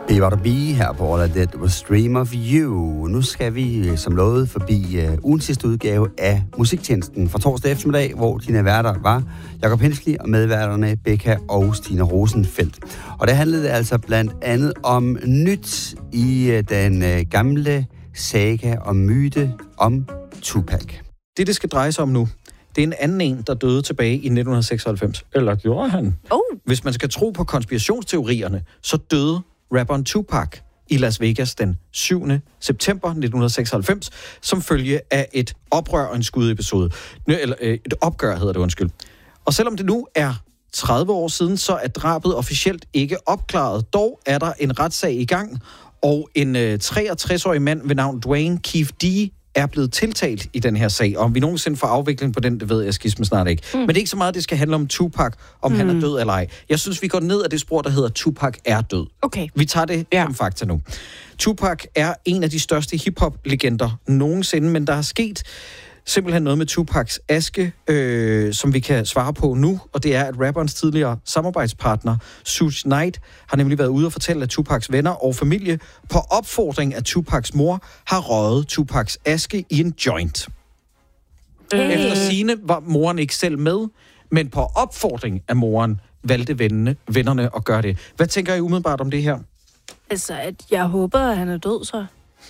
B.B. her på All I Did Was Dream of You. Nu skal vi som lovet forbi ugens sidste udgave af Musiktjenesten fra torsdag eftermiddag, hvor dine værter var Jakob Hensley og medværterne Becca og Stine Rosenfeldt. Og der handlede altså blandt andet om nyt i den gamle saga og myte om Tupac. Det skal dreje sig om nu, det er en anden en, der døde tilbage i 1996. Eller gjorde han? Hvis man skal tro på konspirationsteorierne, så døde rapperen Tupac i Las Vegas den 7. september 1996, som følge af et oprør og en skudepisode. Eller et opgør hedder det, undskyld. Og selvom det nu er 30 år siden, så er drabet officielt ikke opklaret. Dog er der en retssag i gang, og en 63-årig mand ved navn Dwayne Keefe D. er blevet tiltalt i den her sag. Om vi nogensinde får afvikling på den, det ved jeg skisme snart ikke. Men det er ikke så meget, det skal handle om Tupac, om han er død eller ej. Jeg synes, vi går ned ad det spor, der hedder Tupac er død. Okay. Vi tager det som fakta nu. Tupac er en af de største hip-hop-legender nogensinde, men der er sket simpelthen noget med Tupacs aske, som vi kan svare på nu, og det er, at rapperens tidligere samarbejdspartner, Suge Knight, har nemlig været ude og fortælle, at Tupacs venner og familie på opfordring af Tupacs mor har røget Tupacs aske i en joint. Efter sigende var moren ikke selv med, men på opfordring af moren valgte vennerne at gøre det. Hvad tænker I umiddelbart om det her? Altså, at jeg håber, at han er død, så.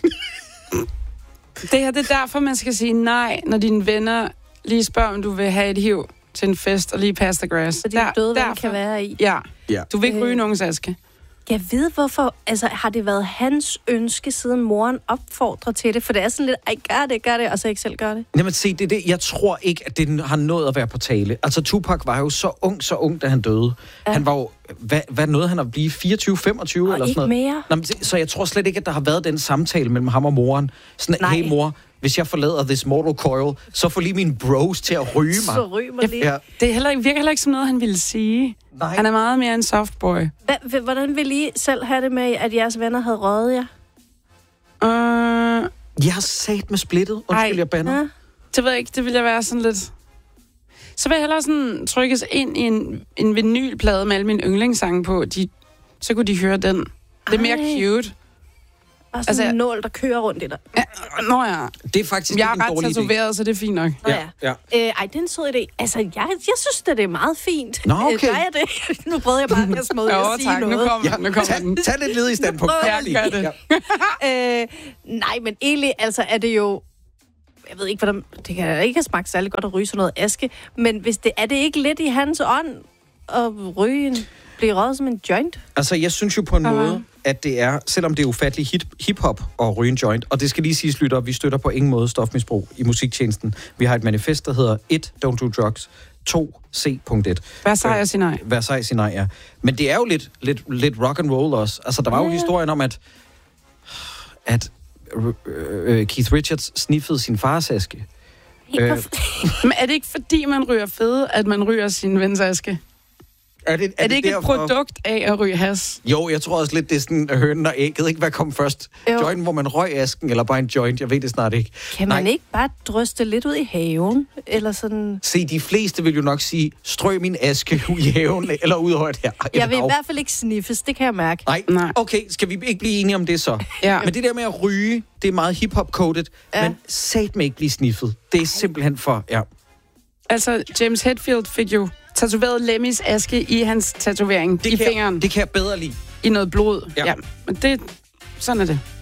Det her, det er derfor, man skal sige nej, når dine venner lige spørger, om du vil have et hiv til en fest og lige pass the grass. Fordi døde vand kan være i. Ja. Du vil ikke ryge nogens aske. Jeg ved, hvorfor. Altså, har det været hans ønske, siden moren opfordrer til det? For det er sådan lidt, gør det, og så ikke selv gør det. Jamen se, det er det. Jeg tror ikke, at det har nået at være på tale. Altså, Tupac var jo så ung, da han døde. Ja. Han var jo, hvad nåede han at blive? 24-25 eller sådan noget? Mere. Nå, så jeg tror slet ikke, at der har været den samtale mellem ham og moren. Sådan, hey mor, hvis jeg forlader this mortal coil, så får lige mine bros til at ryge mig. Så ryge mig lige. Ja. Det virker heller ikke som noget, han ville sige. Nej. Han er meget mere en softboy. Hvordan vil I selv have det med, at jeres venner havde røget jer? Jeg har sat med splittet. Undskyld, jeg bander. Ja. Det ved jeg ikke, det ville jeg være sådan lidt. Så vil jeg hellere sådan trykkes ind i en vinylplade med alle mine yndlingssange på. Så kunne de høre den. Det er mere cute. Og sådan en nål, der kører rundt i dig. Nå ja. Det er faktisk jeg ikke en dårlig idé. Jeg er ret tatoveret, så det er fint nok. Ja. Det er en sød idé. Altså, jeg synes, det er meget fint. Nå, okay. Gør jeg det? Nu prøvede jeg bare at smide at sige noget. Nu kommer den. Tag lidt led i stand på. Gør det. Ja. Nej, men egentlig altså, er det jo... Jeg ved ikke, hvordan... Det kan ikke have smagt særlig godt at ryge sådan noget aske. Men hvis det er det ikke lidt i hans ånd at ryge blive røget som en joint? Altså, jeg synes jo på en måde, at det er, selvom det er ufattelig hip-hop at ryge en joint, og det skal lige siges, lytter, vi støtter på ingen måde stofmisbrug i musiktjenesten. Vi har et manifest, der hedder 1. Don't do drugs. 2. C.1. Vær sej og sig nej. Vær sej og sig nej, ja. Men det er jo lidt rock and roll også. Altså, der var jo historien om, at Keith Richards sniffede sin fars aske. Men er det ikke fordi, man ryger fede, at man ryger sin vens aske? Er det ikke et produkt af at ryge has? Jo, jeg tror også lidt, det er sådan hønen og ægget. Ikke, hvad kom først? Jointen, hvor man røg asken, eller bare en joint? Jeg ved det snart ikke. Kan man ikke bare dryste lidt ud i haven? Eller sådan... Se, de fleste vil jo nok sige, strø min aske ud i haven, eller ud over et her. Jeg vil i hvert fald ikke sniffes, det kan jeg mærke. Nej. Okay, skal vi ikke blive enige om det så? Ja. Men det der med at ryge, det er meget hip-hop-coded, men satme ikke blive sniffet. Det er simpelthen for, Altså, James Hetfield fik jo tatoveret Lemmys aske i hans tatovering i fingeren. Det kan jeg bedre lide. I noget blod. Ja. Men sådan er det.